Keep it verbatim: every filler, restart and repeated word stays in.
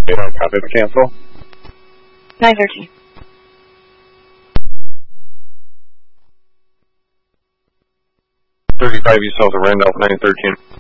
uh, copy to cancel. nine thirteen. thirty-five East South of Randolph, nine thirteen.